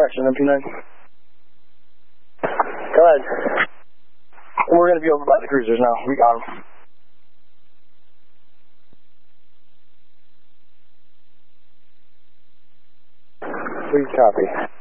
Correction, MP9. Go ahead. We're going to be over by the cruisers now. We got them. Please copy.